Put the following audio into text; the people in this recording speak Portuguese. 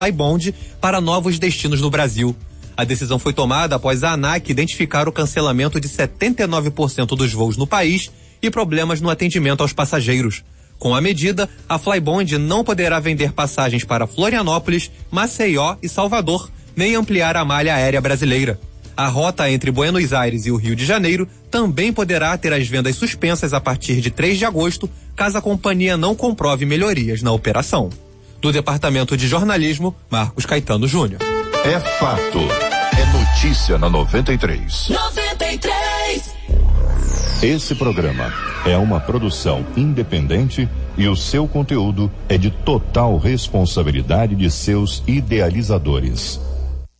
Flybond para novos destinos no Brasil. A decisão foi tomada após a ANAC identificar o cancelamento de 79% dos voos no país e problemas no atendimento aos passageiros. Com a medida, a Flybond não poderá vender passagens para Florianópolis, Maceió e Salvador, nem ampliar a malha aérea brasileira. A rota entre Buenos Aires e o Rio de Janeiro também poderá ter as vendas suspensas a partir de 3 de agosto, caso a companhia não comprove melhorias na operação. Do Departamento de Jornalismo, Marcos Caetano Júnior. É fato. É notícia na 93. 93. Esse programa é uma produção independente e o seu conteúdo é de total responsabilidade de seus idealizadores.